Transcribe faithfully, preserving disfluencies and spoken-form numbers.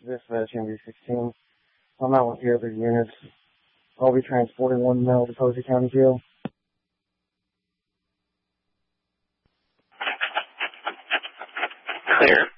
Dispatch M V sixteen. I'm out with the other units. I'll be transporting one male to Posey County Jail. Clear.